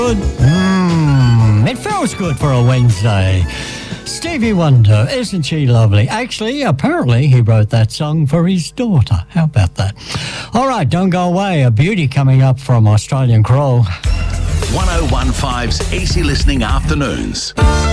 It feels good for a Wednesday. Stevie Wonder, isn't she lovely? Actually, apparently he wrote that song for his daughter. How about that? All right, don't go away. A beauty coming up from Australian Crow. 1015's Easy Listening Afternoons.